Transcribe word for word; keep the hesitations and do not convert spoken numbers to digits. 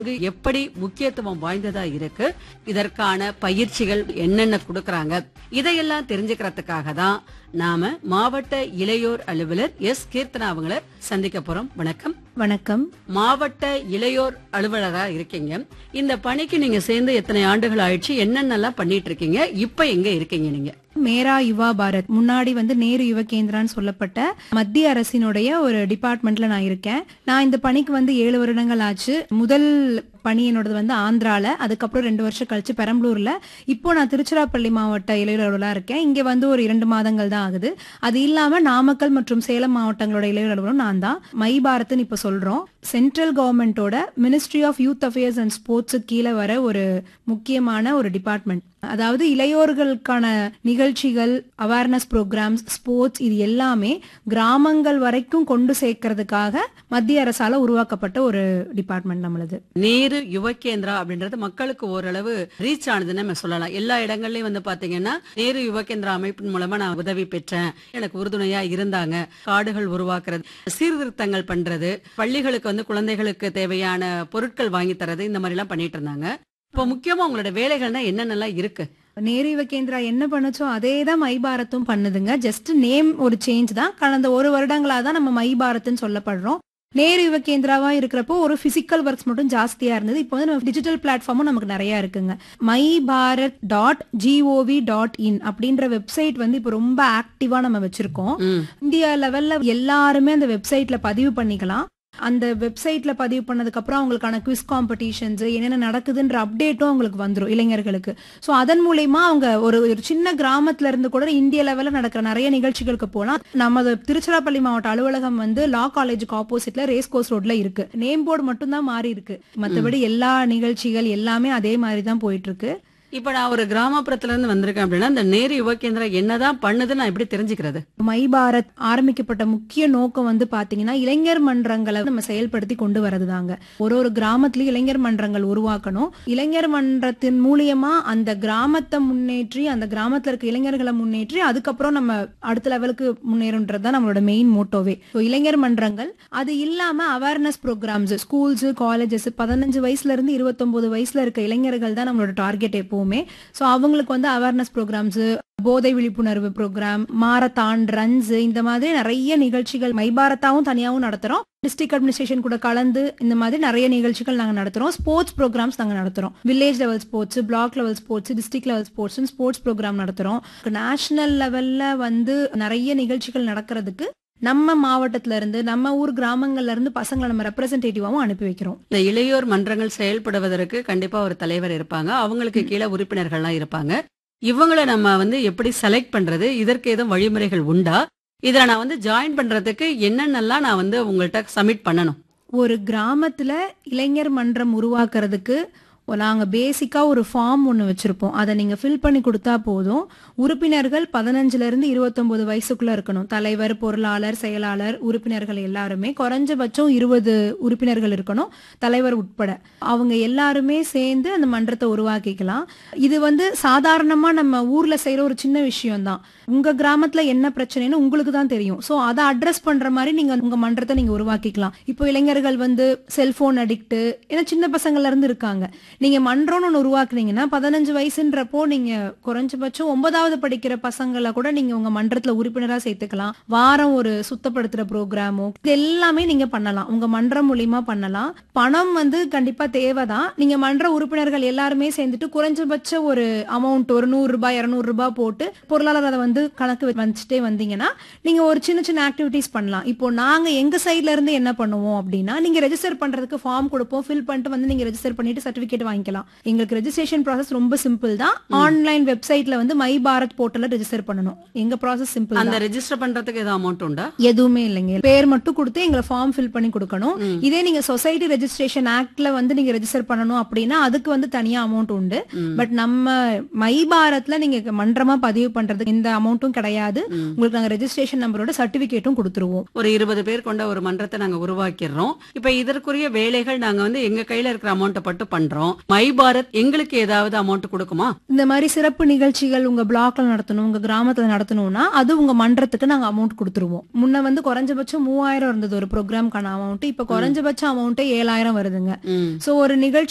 இது எப்படி முக்கியத்துவம் வாய்ந்ததா இருக்கு, இதற்கான பயிற்சிகள் என்னென்ன கொடுக்கறாங்க, இதையெல்லாம் தெரிஞ்சுக்கிறதுக்காக தான் நாம மாவட்ட இளையோர் அலுவலர் எஸ் கீர்த்தனா அவங்கள சந்திக்க போறோம். வணக்கம். வணக்கம். மாவட்ட இளையோர் அலுவலரா இருக்கீங்க. இந்த பணிக்கு நீங்க சேர்ந்து எத்தனை ஆண்டுகள் ஆயிடுச்சு, என்னென்னலாம் பண்ணிட்டு இருக்கீங்க, இப்ப எங்க இருக்கீங்க நீங்க? மேரா யுவா பாரத், முன்னாடி வந்து நேரு யுவ கேந்திரான்னு சொல்லப்பட்ட மத்திய அரசினுடைய ஒரு டிபார்ட்மெண்ட்ல நான் இருக்கேன். நான் இந்த பணிக்கு வந்து ஏழு வருடங்கள் ஆச்சு. முதல் பணி என்னோடது வந்து ஆந்திரால, அதுக்கப்புறம் ரெண்டு வருஷம் கழிச்சு பெரம்பலூர்ல, இப்போ நான் திருச்சிராப்பள்ளி மாவட்ட இளையோர் அலுவலரா இருக்கேன். இங்க வந்து ஒரு இரண்டு மாதங்கள் தான் ஆகுது. அது இல்லாம நாமக்கல் மற்றும் சேலம் மாவட்டங்களோட இளையோர் அலுவலரும் நான் தான். மை பாரத்னு இப்ப சொல்றோம். சென்ட்ரல் கவர்மெண்டோட ministry of youth affairs and sports கீழே வர ஒரு முக்கியமான ஒரு டிபார்ட்மெண்ட். அதாவது இளையோர்களுக்கான நிகழ்ச்சிகள், அவேர்னஸ் ப்ரோக்ராம்ஸ், ஸ்போர்ட்ஸ், இது எல்லாமே கிராமங்கள் வரைக்கும் கொண்டு சேர்க்கறதுக்காக மத்திய அரசால உருவாக்கப்பட்ட ஒரு டிபார்ட்மெண்ட் நம்மளது. நேரு யுவ கேந்திரா அப்படின்றது மக்களுக்கு ஓரளவு ரீச் ஆனதுன்னு நம்ம சொல்லலாம். எல்லா இடங்கள்லயும் வந்து பாத்தீங்கன்னா நேரு யுவ கேந்திரா அமைப்பின் மூலமா நான் உதவி பெற்றேன், எனக்கு உறுதுணையா இருந்தாங்க, காடுகள் உருவாக்குறது, சீர்திருத்தங்கள் பண்றது, பள்ளிகளுக்கு வந்து குழந்தைகளுக்கு தேவையான பொருட்கள் வாங்கி தரது, இந்த மாதிரி எல்லாம் பண்ணிட்டு இருந்தாங்க. இப்போ முக்கியமா உங்களோட வேலைகள்னா என்னென்னலாம் இருக்கு? நேரு யுவ கேந்திரா என்ன பண்ணுச்சோ அதே தான் மை பாரத்தும் பண்ணுதுங்க. ஜஸ்ட் நேம் ஒரு சேஞ்ச் தான். கடந்த ஒரு வருடங்களா தான் நம்ம மை பாரத்னு சொல்லப்படுறோம். நேரு யுவ கேந்திராவா இருக்கிறப்போ ஒரு பிசிக்கல் ஒர்க்ஸ் மட்டும் ஜாஸ்தியா இருந்தது. இப்போ வந்து நம்ம டிஜிட்டல் பிளாட்ஃபார்மும் நமக்கு நிறைய இருக்குங்க. My Bharat dot gov dot in அப்படின்ற வெப்சைட் வந்து இப்போ ரொம்ப ஆக்டிவா நம்ம வச்சிருக்கோம். இந்தியா லெவல்ல எல்லாருமே அந்த வெப்சைட்ல பதிவு பண்ணிக்கலாம். அந்த வெப்சைட்ல பதிவு பண்ணதுக்கு அப்புறம் அவங்களுக்கான குவிஸ் காம்படிஷன்ஸ், என்னென்ன நடக்குதுன்ற அப்டேட்டும் அவங்களுக்கு வந்துடும் இளைஞர்களுக்கு. ஸோ அதன் மூலயமா அவங்க ஒரு ஒரு சின்ன கிராமத்துல இருந்து கூட இந்திய லெவல்ல நடக்கிற நிறைய நிகழ்ச்சிகளுக்கு போலாம். நமது திருச்சிராப்பள்ளி மாவட்ட அலுவலகம் வந்து லா காலேஜுக்கு ஆப்போசிட்ல ரேஸ் கோர்ஸ் ரோட்ல இருக்கு. நேம் போர்டு மட்டும் தான் மாறி இருக்கு. மற்றபடி எல்லா நிகழ்ச்சிகள் எல்லாமே அதே மாதிரி தான் போயிட்டு இருக்கு. இப்ப நான் ஒரு கிராமப்புறத்துல இருந்து வந்திருக்கேன் அப்படின்னா இந்த நேரு யுவ கேந்திரா என்னதான் பண்ணுது நான் எப்படி தெரிஞ்சுக்கிறது? மை பாரத் ஆரம்பிக்கப்பட்ட முக்கிய நோக்கம் வந்து பாத்தீங்கன்னா இளைஞர் மன்றங்களை நம்ம செயல்படுத்தி கொண்டு வரதுதாங்க. ஒரு ஒரு கிராமத்திலயும் இளைஞர் மன்றங்கள் உருவாக்கணும். இளைஞர் மன்றத்தின் மூலியமா அந்த கிராமத்தை முன்னேற்றி, அந்த கிராமத்துல இருக்க இளைஞர்களை முன்னேற்றி அதுக்கப்புறம் நம்ம அடுத்த லெவலுக்கு முன்னேறுன்றதுதான் நம்மளோட மெயின் மோட்டோவே. இளைஞர் மன்றங்கள், அது இல்லாம அவேர்னஸ் ப்ரோக்ராம்ஸ், ஸ்கூல்ஸ், காலேஜஸ், பதினஞ்சு வயசுல இருந்து இருபத்தி ஒன்பது வயசுல இருக்க இளைஞர்கள் தான் நம்மளோட டார்கெட் எப்போ. சோ அவங்களுக்கு வந்து அவேர்னஸ் ப்ரோக்ராம்ஸ், போதை விழிப்புணர்வு ப்ரோக்ராம், மாரத்தான், ரன்ஸ், இந்த மாதிரி நிறைய நிகழ்ச்சிகள் மை பாரத்தாவும் தனியாவும் நடத்துறோம். டிஸ்ட்ரிக்ட் அட்மினிஸ்ட்ரேஷன் கூட கலந்து இந்த மாதிரி நிறைய நிகழ்ச்சிகள் நாங்க நடத்துறோம். ஸ்போர்ட்ஸ் ப்ரோக்ராம்ஸ் நாங்க நடத்துறோம். Village level sports, block level sports, district level sports, sports program நடத்துறோம். நேஷனல் லெவல்ல வந்து நிறைய நிகழ்ச்சிகள் நடக்கிறதுக்கு நம்ம மாவட்டத்துல இருந்து, நம்ம ஊர் கிராமங்கள்ல இருந்து பசங்களை நம்ம ரெப்ரசன்டேட்டிவாவும் அனுப்பி வைக்கிறோம். இந்த இளையோர் மன்றங்கள் செயல்படுவதற்கு கண்டிப்பா ஒரு தலைவர் இருப்பாங்க, அவங்களுக்கு கீழே உறுப்பினர்கள்லாம் இருப்பாங்க. இவங்களை நம்ம வந்து எப்படி செலக்ட் பண்றது, இதற்கு ஏதும் வழிமுறைகள் உண்டா? இதை நான் வந்து ஜாயின் பண்றதுக்கு என்னென்னலாம் நான் வந்து உங்கள்கிட்ட சப்மிட் பண்ணணும்? ஒரு கிராமத்துல இளைஞர் மன்றம் உருவாக்குறதுக்கு நாங்க பேசிக்கா ஒரு ஃபார்ம் ஒன்று வச்சிருப்போம். அதை நீங்க ஃபில் பண்ணி கொடுத்தா போதும். உறுப்பினர்கள் பதினஞ்சுல இருந்து இருபத்தி ஒன்பது வயசுக்குள்ள இருக்கணும். தலைவர், பொருளாளர், செயலாளர், உறுப்பினர்கள் எல்லாருமே குறைஞ்சபட்சம் இருபது உறுப்பினர்கள் இருக்கணும், தலைவர் உட்பட. அவங்க எல்லாருமே சேர்ந்து அந்த மன்றத்தை உருவாக்கிக்கலாம். இது வந்து சாதாரணமா நம்ம ஊர்ல செய்யற ஒரு சின்ன விஷயம் தான். உங்க கிராமத்துல என்ன பிரச்சனைன்னு உங்களுக்கு தான் தெரியும். சோ அதை அட்ரஸ் பண்ற மாதிரி நீங்க உங்க மன்றத்தை நீங்க உருவாக்கிக்கலாம். இப்போ இளைஞர்கள் வந்து செல்போன் அடிக்ட், ஏன்னா சின்ன பசங்கள்ல இருந்து இருக்காங்க. நீங்க மன்றம்னு ஒன்று உருவாக்குனீங்கன்னா பதினஞ்சு வயசுன்றப்போ நீங்க குறைஞ்சபட்சம் ஒன்பதாவது படிக்கிற பசங்களை கூட நீங்க உங்க மன்றத்துல உறுப்பினரா சேர்த்துக்கலாம். வாரம் ஒரு சுத்தப்படுத்துற ப்ரோக்ராமோ இது எல்லாமே நீங்க பண்ணலாம், உங்க மன்றம் மூலியமா பண்ணலாம். பணம் வந்து கண்டிப்பா தேவைதான். நீங்க மன்ற உறுப்பினர்கள் எல்லாருமே சேர்ந்துட்டு குறைஞ்சபட்ச ஒரு அமௌண்ட், ஒரு நூறு ரூபாய் இருநூறு ரூபாய் போட்டு பொருளாளர் அதை வந்து கணக்கு வச்சுட்டே வந்தீங்கன்னா நீங்க ஒரு சின்ன சின்ன ஆக்டிவிட்டிஸ் பண்ணலாம். இப்போ நாங்க எங்க சைட்ல இருந்து என்ன பண்ணுவோம் அப்படின்னா, நீங்க ரெஜிஸ்டர் பண்றதுக்கு ஃபார்ம் கொடுப்போம், ஃபில் பண்ணிட்டு வந்து நீங்க ரெஜிஸ்டர் பண்ணிட்டு சர்டிபிகேட் வாங்கிக்கலாம். எங்களுக்கு ரெஜிஸ்ட்ரேஷன் ப்ராசஸ் ரொம்ப சிம்பிள் தான். ஆன்லைன் வெப்சைட்ல வந்து மை பாரத் போர்ட்டல்ல ரெஜிஸ்டர் பண்ணணும். எங்க ப்ராசஸ் சிம்பிள். அந்த ரெஜிஸ்டர் பண்றதுக்கு ஏதாவது அமௌண்ட் உண்டா? எதுவுமே இல்லைங்க. பேர் மட்டும் கொடுத்து எங்களை ஃபார்ம் ஃபில் பண்ணி கொடுக்கணும். இதே நீங்க சொசைட்டி ரெஜிஸ்ட்ரேஷன் ஆக்ட்ல வந்து நீங்க ரெஜிஸ்டர் பண்ணணும் அப்படின்னா அதுக்கு வந்து தனியா அமௌண்ட் உண்டு. பட் நம்ம மை பாரத்ல நீங்க மன்றமா பதிவு பண்றதுக்கு இந்த அமௌண்ட்டும் கிடையாது. உங்களுக்கு நாங்க ரெஜிஸ்ட்ரேஷன் நம்பரோட சர்டிபிகேட்டும் கொடுத்துருவோம். ஒரு இருபது பேர் கொண்ட ஒரு மன்றத்தை நாங்க உருவாக்கிடுறோம். இப்ப இதற்குரிய வேலைகள் நாங்க வந்து எங்க கையில இருக்கிற அமௌண்ட்டை பட்டு பண்றோம். நடத்தணும். மை பாரத் எங்களுக்கு ஏதாவது அமௌண்ட் கொடுக்குமா? இந்த மாதிரி சிறப்பு நிகழ்ச்சிகள் உங்க பிளாக்ல நடத்தணும், உங்க கிராமத்துல நடத்தணும்னா அது உங்க மன்றத்துக்கு நாங்க அமௌண்ட் கொடுத்துருவோம். முன்ன வந்து குறைஞ்சபட்சம் மூவாயிரம் இருந்தது ஒரு ப்ரோக்ராம்க்கான அமௌண்ட், இப்ப குறைஞ்சபட்ச அமௌண்ட்டே ஏழாயிரம் வருதுங்க. ம். சோ ஒரு நிகழ்ச்சி